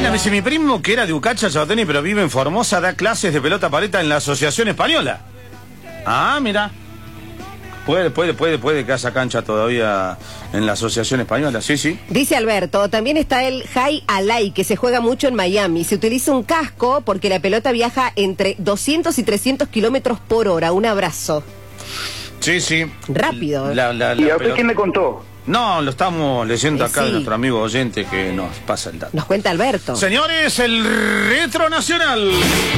mira, me dice mi primo que era de Ucacha, Chabatoni, pero vive en Formosa, da clases de pelota paleta en la Asociación Española. Ah, mira. Puede que haya cancha todavía en la Asociación Española, sí, sí. Dice Alberto, también está el High Alay, que se juega mucho en Miami. Se utiliza un casco porque la pelota viaja entre 200 y 300 kilómetros por hora. Un abrazo. Sí, sí. Rápido. ¿Y a usted quién le contó? No, lo estamos leyendo acá de sí. nuestro amigo oyente que nos pasa el dato. Nos cuenta Alberto. Señores, el Retro Nacional.